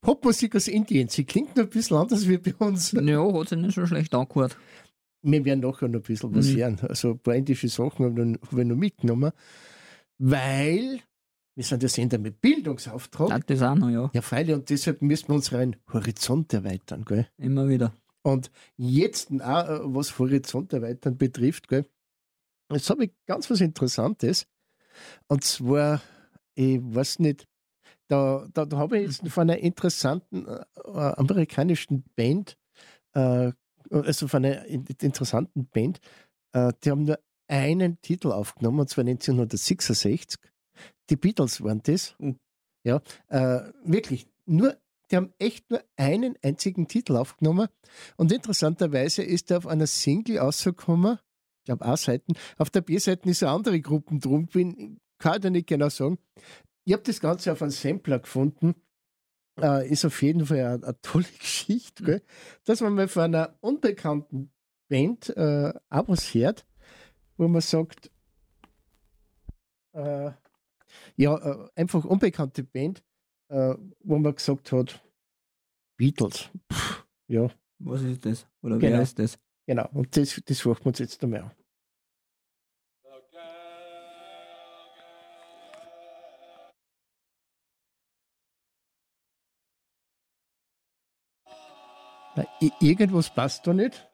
Popmusik aus Indien. Sie klingt noch ein bisschen anders wie bei uns. Ja, hat sich nicht so schlecht angehört. Wir werden nachher noch ein bisschen was hören. Also ein paar indische Sachen habe ich noch mitgenommen. Weil wir sind ja Sender mit Bildungsauftrag. Ja, das auch noch, ja. Ja, freilich. Und deshalb müssen wir unseren Horizont erweitern. Gell? Immer wieder. Und jetzt auch, was Horizont erweitern betrifft, gell? Jetzt habe ich ganz was Interessantes. Und zwar, ich weiß nicht, da habe ich jetzt von einer interessanten amerikanischen Band, also von einer interessanten Band, die haben nur einen Titel aufgenommen, und zwar 1966. Die Beatles waren das. Ja, wirklich, die haben echt nur einen einzigen Titel aufgenommen. Und interessanterweise ist er auf einer Single rausgekommen, ich glaube A-Seiten. Auf der B-Seite ist eine andere Gruppen drum gewesen. Kann ich dir nicht genau sagen. Ich habe das Ganze auf einem Sampler gefunden. Ist auf jeden Fall eine tolle Geschichte, gell? Dass man mal von einer unbekannten Band auch was hört, wo man sagt, einfach unbekannte Band, wo man gesagt hat, Beatles. Ja. Was ist das? Oder Genau. wer ist das? Genau, und das suchen wir uns jetzt einmal an. Na, irgendwas passt da nicht.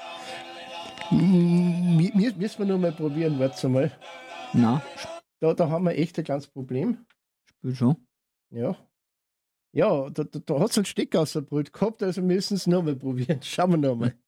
Müssen wir noch mal probieren, warte mal. Na, Da haben wir echt ein kleines Problem. spiel schon. Ja. Ja, da hat es einen Stecker aus der Brut gehabt, also müssen es noch mal probieren. Schauen wir noch mal.